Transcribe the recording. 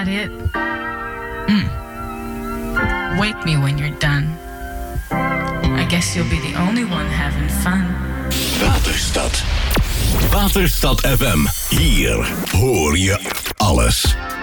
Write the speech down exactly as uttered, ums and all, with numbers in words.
it? Mm. Wake me when you're done. I guess you'll be the only one having fun. Waterstad. Waterstad F M. Hier hoor je alles.